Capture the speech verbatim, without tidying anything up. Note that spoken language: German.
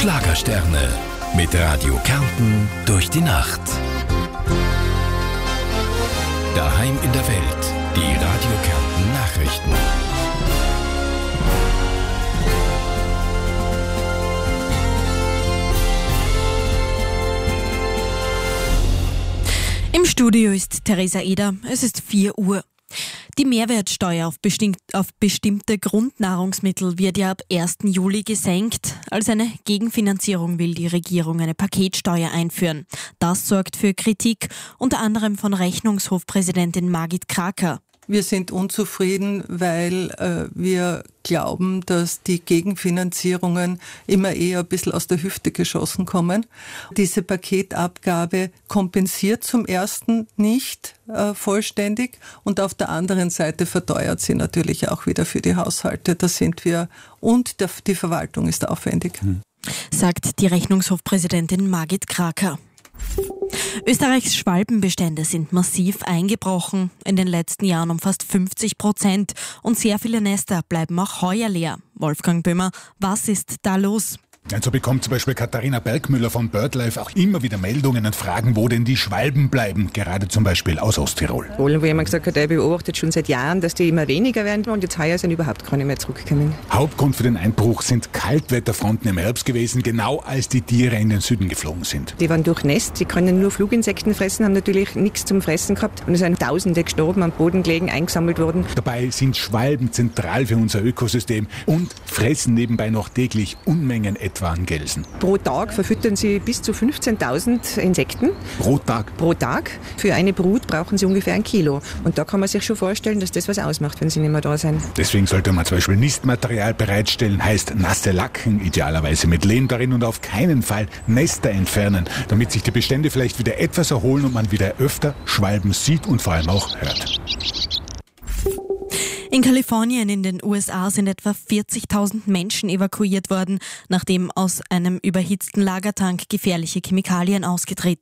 Schlagersterne mit Radio Kärnten durch die Nacht. Daheim in der Welt, die Radio Kärnten Nachrichten. Im Studio ist Theresa Eder. Es ist vier Uhr. Die Mehrwertsteuer auf, bestimmt, auf bestimmte Grundnahrungsmittel wird ja ab ersten Juli gesenkt. Als eine Gegenfinanzierung will die Regierung eine Paketsteuer einführen. Das sorgt für Kritik, unter anderem von Rechnungshofpräsidentin Margit Kraker. Wir sind unzufrieden, weil äh, wir glauben, dass die Gegenfinanzierungen immer eher ein bisschen aus der Hüfte geschossen kommen. Diese Paketabgabe kompensiert zum ersten nicht äh, vollständig und auf der anderen Seite verteuert sie natürlich auch wieder für die Haushalte. Da sind wir und der, die Verwaltung ist aufwendig. Hm. Sagt die Rechnungshofpräsidentin Margit Kraker. Österreichs Schwalbenbestände sind massiv eingebrochen, in den letzten Jahren um fast fünfzig Prozent und sehr viele Nester bleiben auch heuer leer. Wolfgang Böhmer, was ist da los? So bekommt zum Beispiel Katharina Bergmüller von BirdLife auch immer wieder Meldungen und Fragen, wo denn die Schwalben bleiben, gerade zum Beispiel aus Osttirol. Wo jemand gesagt hat, er beobachtet schon seit Jahren, dass die immer weniger werden und jetzt heuer sind überhaupt keine mehr zurückgekommen. Hauptgrund für den Einbruch sind Kaltwetterfronten im Herbst gewesen, genau als die Tiere in den Süden geflogen sind. Die waren durchnässt, die können nur Fluginsekten fressen, haben natürlich nichts zum Fressen gehabt und es sind Tausende gestorben, am Boden gelegen, eingesammelt worden. Dabei sind Schwalben zentral für unser Ökosystem und fressen nebenbei noch täglich Unmengen etwa an Gelsen. Pro Tag verfüttern sie bis zu fünfzehntausend Insekten. Pro Tag? Pro Tag. Für eine Brut brauchen sie ungefähr ein Kilo. Und da kann man sich schon vorstellen, dass das was ausmacht, wenn sie nicht mehr da sind. Deswegen sollte man zum Beispiel Nistmaterial bereitstellen, heißt nasse Lacken, idealerweise mit Lehm darin und auf keinen Fall Nester entfernen, damit sich die Bestände vielleicht wieder etwas erholen und man wieder öfter Schwalben sieht und vor allem auch hört. In Kalifornien in den U S A sind etwa vierzigtausend Menschen evakuiert worden, nachdem aus einem überhitzten Lagertank gefährliche Chemikalien ausgetreten